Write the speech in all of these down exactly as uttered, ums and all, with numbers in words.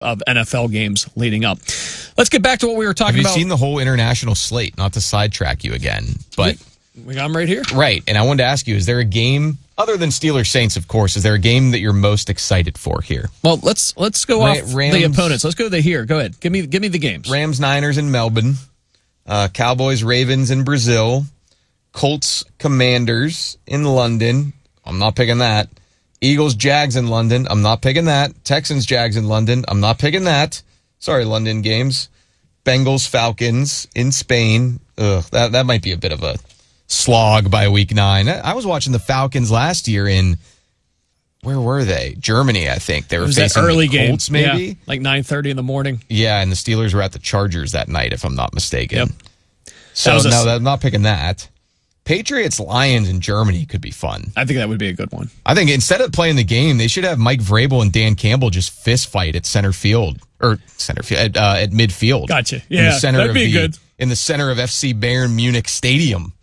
of N F L games leading up. Let's get back to what we were talking about. about. Have you seen the whole international slate? Not to sidetrack you again, but we, we got them right here. Right, and I wanted to ask you, is there a game, other than Steelers Saints, of course, is there a game that you're most excited for here? Well, let's let's go Ra- off Rams, the opponents. Let's go to here. Go ahead. Give me give me the games. Rams, Niners in Melbourne. Uh, Cowboys, Ravens in Brazil. Colts, Commanders in London. I'm not picking that. Eagles, Jags in London. I'm not picking that. Texans, Jags in London. I'm not picking that. Sorry, London games. Bengals, Falcons in Spain. Ugh, that, that might be a bit of a slog by week nine. I was watching the Falcons last year in, where were they? Germany, I think. They were was facing that early the Colts, game. maybe? Yeah, like nine thirty in the morning. Yeah, and the Steelers were at the Chargers that night, if I'm not mistaken. Yep. So, a, no, I'm not picking that. Patriots, Lions in Germany could be fun. I think that would be a good one. I think instead of playing the game, they should have Mike Vrabel and Dan Campbell just fist fight at center field or center field at, uh, at midfield. Gotcha. Yeah, in the center that'd of be the, good. In the center of F C Bayern Munich Stadium.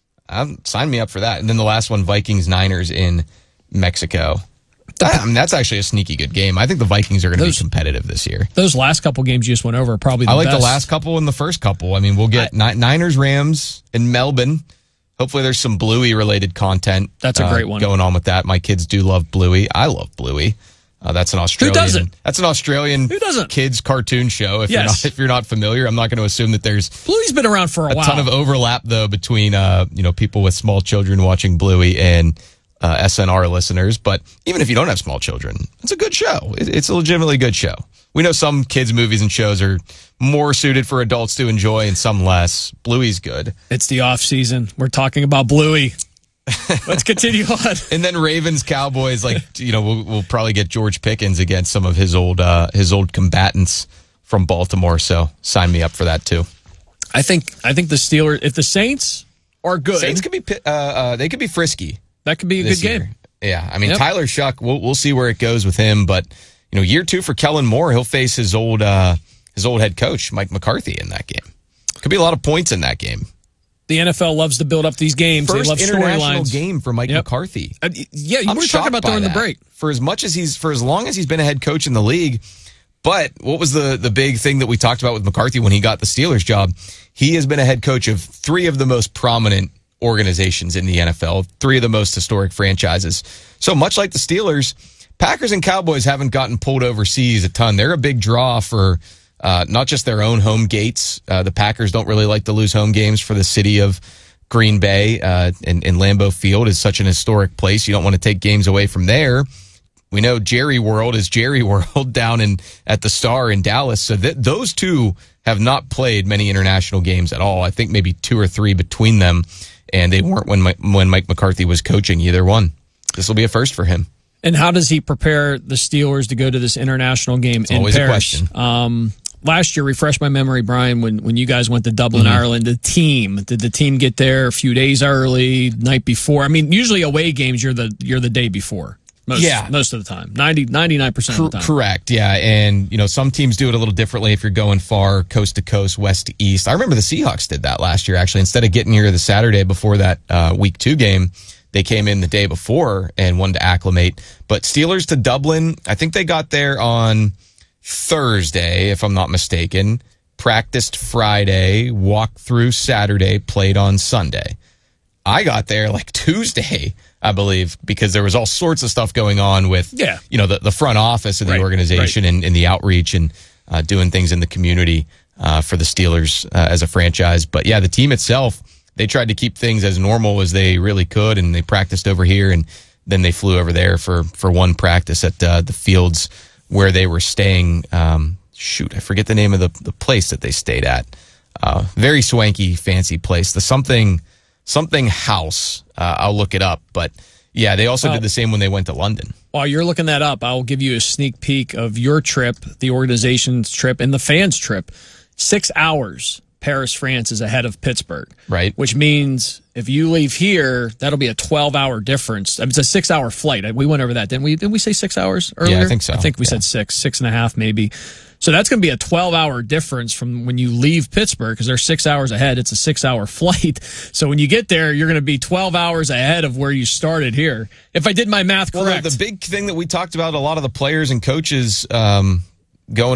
Um, sign me up for that. And then the last one, Vikings Niners in Mexico. That, I mean, that's actually a sneaky good game. I think the Vikings are going to be competitive this year. Those last couple games you just went over are probably the I like best. the last couple and the first couple. I mean, we'll get I, Niners, Rams in Melbourne. Hopefully there's some Bluey-related content. That's a great uh, one. Going on with that. My kids do love Bluey. I love Bluey. Uh, that's an Australian. Who doesn't? That's an Australian Who doesn't? kids cartoon show. If, yes. you're not, if you're not familiar, I'm not going to assume that there's Bluey's been around for a, a while. A ton of overlap, though, between uh, you know people with small children watching Bluey and uh, S N R listeners. But even if you don't have small children, it's a good show. It, it's a legitimately good show. We know some kids' movies and shows are more suited for adults to enjoy and some less. Bluey's good. It's the off season. We're talking about Bluey. Let's continue on. And then Ravens, Cowboys, like, you know, we'll, we'll probably get George Pickens against some of his old uh, his old combatants from Baltimore. So sign me up for that too. I think I think the Steelers, if the Saints are good, Saints could be uh, uh, they could be frisky. That could be a good game. Year. Yeah, I mean yep. Tyler Shuck. We'll we'll see where it goes with him, but you know, year two for Kellen Moore, he'll face his old uh, his old head coach Mike McCarthy in that game. Could be a lot of points in that game. The N F L loves to build up these games. First they love international storylines. game for Mike yep. McCarthy. Uh, yeah, you I'm were talking about during that. the break. For as much as he's, for as long as he's been a head coach in the league, but what was the the big thing that we talked about with McCarthy when he got the Steelers job? He has been a head coach of three of the most prominent organizations in the N F L, three of the most historic franchises. So much like the Steelers, Packers and Cowboys haven't gotten pulled overseas a ton. They're a big draw for uh, not just their own home gates. Uh, the Packers don't really like to lose home games for the city of Green Bay, uh, and, and Lambeau Field is such an historic place. You don't want to take games away from there. We know Jerry World is Jerry World down in at the Star in Dallas. So th- those two have not played many international games at all. I think maybe two or three between them, and they weren't when Mike, when Mike McCarthy was coaching either one. This will be a first for him. And how does he prepare the Steelers to go to this international game it's in always Paris? A question. Um, last year, refresh my memory, Brian, when, when you guys went to Dublin, mm-hmm. Ireland, the team, did the team get there a few days early, night before? I mean, usually away games, you're the you're the day before. Most, yeah. most of the time. ninety, ninety-nine percent of the time. Correct, yeah. And, you know, some teams do it a little differently if you're going far, coast to coast, west to east. I remember the Seahawks did that last year, actually. Instead of getting here the Saturday before that uh, week two game, they came in the day before and wanted to acclimate. But Steelers to Dublin, I think they got there on Thursday, if I'm not mistaken. Practiced Friday, walked through Saturday, played on Sunday. I got there like Tuesday, I believe, because there was all sorts of stuff going on with, yeah. you know, the, the front office of the right, organization right. and, and the outreach and uh, doing things in the community uh, for the Steelers uh, as a franchise. But yeah, the team itself, they tried to keep things as normal as they really could, and they practiced over here, and then they flew over there for, for one practice at uh, the fields where they were staying. Um, shoot, I forget the name of the, the place that they stayed at. Uh, very swanky, fancy place. The something... Something house. Uh, I'll look it up. But, yeah, they also well, did the same when they went to London. While you're looking that up, I'll give you a sneak peek of your trip, the organization's trip, and the fans' trip. Six hours, Paris, France, is ahead of Pittsburgh. Right. Which means if you leave here, that'll be a twelve-hour difference. I mean, it's a six-hour flight. We went over that, didn't we? Didn't we say six hours earlier? Yeah, I think so. I think we yeah. said six, six and a half maybe. So that's going to be a twelve-hour difference from when you leave Pittsburgh because they're six hours ahead. It's a six-hour flight. So when you get there, you're going to be twelve hours ahead of where you started here. If I did my math correct. Well, the big thing that we talked about, a lot of the players and coaches, um, going